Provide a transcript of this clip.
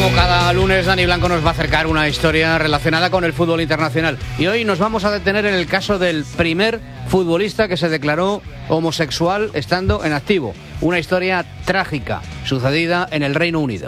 Como cada lunes, Dani Blanco nos va a acercar una historia relacionada con el fútbol internacional. Y hoy nos vamos a detener en el caso del primer futbolista que se declaró homosexual estando en activo. Una historia trágica, sucedida en el Reino Unido.